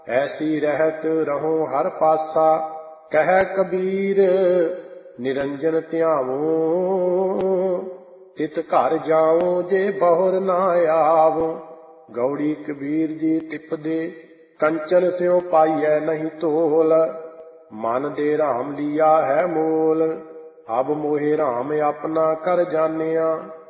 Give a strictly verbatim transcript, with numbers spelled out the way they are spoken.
ਐਸੀ ਰਹਿਤ ਰਹੋ ਹਰ ਪਾਸਾ। ਕਹਿ ਕਬੀਰ ਨਿਰੰਜਨ ਧਿਆਵੋ, ਤਿਤ ਘਰ ਜਾਉ ਜੇ ਬਹੁਰ ਨਾ ਆਵੋ। ਗੌੜੀ ਕਬੀਰ ਜੀ ਤਿਪਦੇ, ਕੰਚਨ ਸਿਉ ਪਾਈਐ ਨਹੀਂ ਤੋਲ। ਮਨ ਦੇ ਰਾਮ ਲੀਆ ਹੈ ਮੋਲ, ਅਬ ਮੋਹਿ ਰਾਮ ਆਪਣਾ ਕਰ ਜਾਣਿਆ।